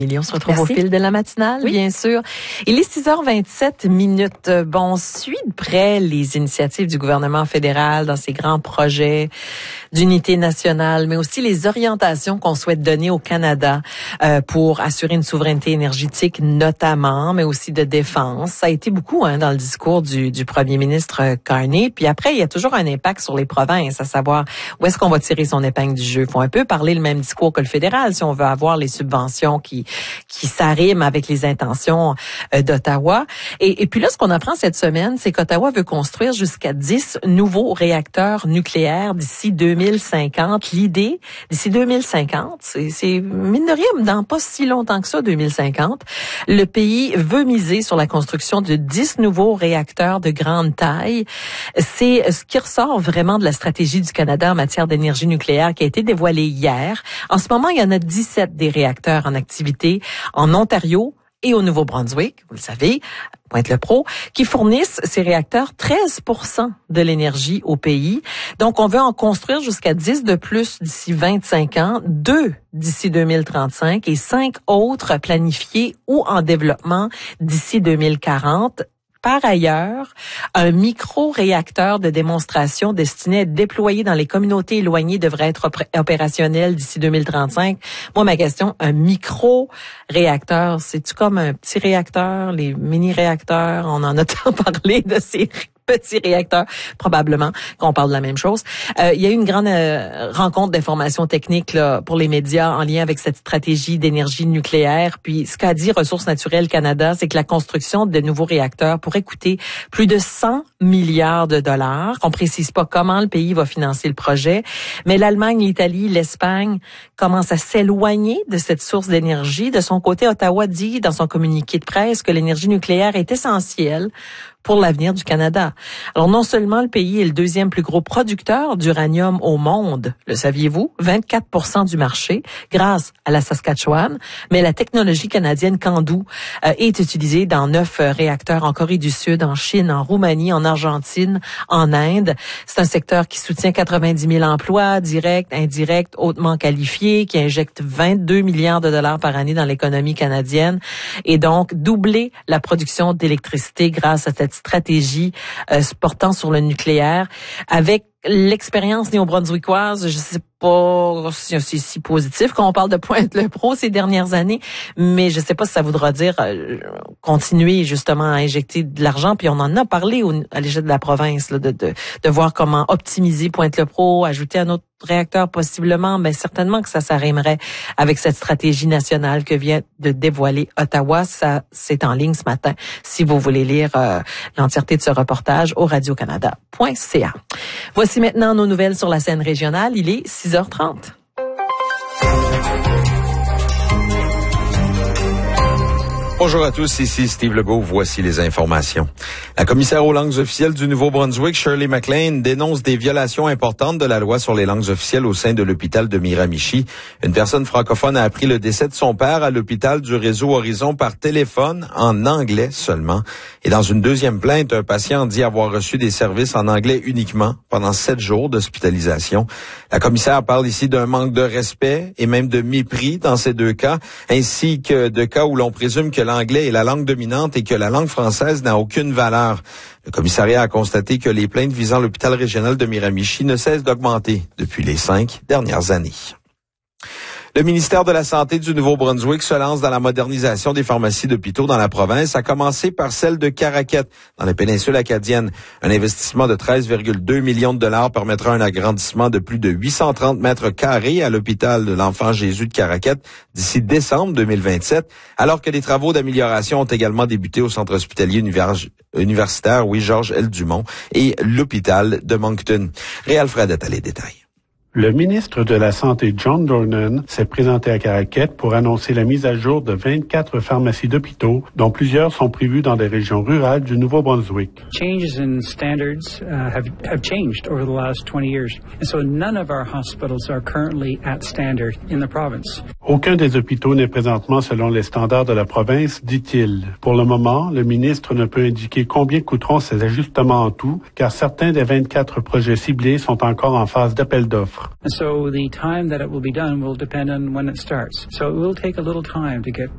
On se retrouve Merci. au fil de la matinale, Oui. bien sûr. Il est 6h27. Bon, on suit de près les initiatives du gouvernement fédéral dans ces grands projets d'unité nationale, mais aussi les orientations qu'on souhaite donner au Canada pour assurer une souveraineté énergétique notamment, mais aussi de défense. Ça a été beaucoup dans le discours du premier ministre Carney. Puis après, il y a toujours un impact sur les provinces, à savoir où est-ce qu'on va tirer son épingle du jeu. Il faut un peu parler le même discours que le fédéral si on veut avoir les subventions qui s'arriment avec les intentions d'Ottawa. Et puis là, ce qu'on apprend cette semaine, c'est qu'Ottawa veut construire jusqu'à 10 nouveaux réacteurs nucléaires d'ici 2050. L'idée, d'ici 2050, c'est mine de rien, dans pas si longtemps que ça, 2050, le pays veut miser sur la construction de 10 nouveaux réacteurs de grande taille. C'est ce qui ressort vraiment de la stratégie du Canada en matière d'énergie nucléaire qui a été dévoilée hier. En ce moment, il y en a 17 des réacteurs en activité en Ontario et au Nouveau-Brunswick, vous le savez, Pointe-le-Pro, qui fournissent ces réacteurs 13% de l'énergie au pays. Donc, on veut en construire jusqu'à 10 de plus d'ici 25 ans, 2 d'ici 2035 et 5 autres planifiés ou en développement d'ici 2040. Par ailleurs, un micro-réacteur de démonstration destiné à être déployé dans les communautés éloignées devrait être opérationnel d'ici 2035. Moi, ma question, un micro-réacteur, c'est-tu comme un petit réacteur, les mini-réacteurs? On en a tant parlé de ces petits réacteurs, probablement qu'on parle de la même chose. Il y a eu une grande rencontre d'information technique là, pour les médias en lien avec cette stratégie d'énergie nucléaire. Puis ce qu'a dit Ressources naturelles Canada, c'est que la construction de nouveaux réacteurs pourrait coûter plus de 100 milliards de dollars. On précise pas comment le pays va financer le projet, mais l'Allemagne, l'Italie, l'Espagne commencent à s'éloigner de cette source d'énergie. De son côté, Ottawa dit dans son communiqué de presse que l'énergie nucléaire est essentielle pour l'avenir du Canada. Alors, non seulement le pays est le deuxième plus gros producteur d'uranium au monde, le saviez-vous, 24% du marché, grâce à la Saskatchewan, mais la technologie canadienne CANDU est utilisée dans 9 réacteurs en Corée du Sud, en Chine, en Roumanie, en Argentine, en Inde. C'est un secteur qui soutient 90 000 emplois, directs, indirects, hautement qualifiés, qui injecte 22 milliards de dollars par année dans l'économie canadienne et donc doubler la production d'électricité grâce à cette stratégie portant sur le nucléaire. Avec l'expérience néo-brunswickoise, je sais pas si c'est si positif quand on parle de Pointe-le-Pro ces dernières années, mais je sais pas si ça voudra dire continuer justement à injecter de l'argent. Puis on en a parlé à l'échelle de la province là, de voir comment optimiser Pointe-le-Pro, ajouter un autre réacteur possiblement, mais certainement que ça s'arrimerait avec cette stratégie nationale que vient de dévoiler Ottawa. Ça, c'est en ligne ce matin si vous voulez lire l'entièreté de ce reportage au radiocanada.ca. Voici maintenant nos nouvelles sur la scène régionale. Il est 6h30. Bonjour à tous, ici Steve Legault. Voici les informations. La commissaire aux langues officielles du Nouveau-Brunswick, Shirley McLean, dénonce des violations importantes de la loi sur les langues officielles au sein de l'hôpital de Miramichi. Une personne francophone a appris le décès de son père à l'hôpital du réseau Horizon par téléphone en anglais seulement. Et dans une deuxième plainte, un patient dit avoir reçu des services en anglais uniquement pendant 7 jours d'hospitalisation. La commissaire parle ici d'un manque de respect et même de mépris dans ces deux cas, ainsi que de cas où l'on présume que l'anglais est la langue dominante et que la langue française n'a aucune valeur. Le commissariat a constaté que les plaintes visant l'hôpital régional de Miramichi ne cessent d'augmenter depuis les 5 dernières années. Le ministère de la Santé du Nouveau-Brunswick se lance dans la modernisation des pharmacies d'hôpitaux dans la province, à commencer par celle de Caraquette, dans la péninsule acadienne. Un investissement de 13,2 millions de dollars permettra un agrandissement de plus de 830 mètres carrés à l'hôpital de l'Enfant Jésus de Caraquette d'ici décembre 2027, alors que des travaux d'amélioration ont également débuté au centre hospitalier universitaire, Georges L. Dumont, et l'hôpital de Moncton. Réal Fredette a les détails. Le ministre de la Santé, John Dornan, s'est présenté à Caraquette pour annoncer la mise à jour de 24 pharmacies d'hôpitaux, dont plusieurs sont prévues dans des régions rurales du Nouveau-Brunswick. Changes in standards have changed over the last 20 years. And so none of our hospitals are currently at standard in the province. Aucun des hôpitaux n'est présentement selon les standards de la province, dit-il. Pour le moment, le ministre ne peut indiquer combien coûteront ces ajustements en tout, car certains des 24 projets ciblés sont encore en phase d'appel d'offres. And so the time that it will be done will depend on when it starts. So it will take a little time to get